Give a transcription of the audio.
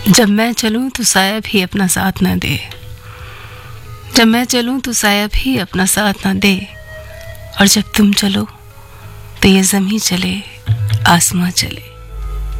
जब मैं चलूं तो साया भी अपना साथ न दे, जब मैं चलूं तो साया भी अपना साथ न दे, और जब तुम चलो तो ये ज़मीं चले आसमां चले।